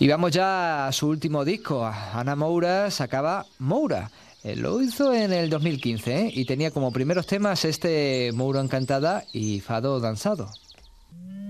Y vamos ya a su último disco. Ana Moura sacaba Moura. Lo hizo en el 2015, ¿eh? Y tenía como primeros temas este Mouro Encantada y Fado Danzado.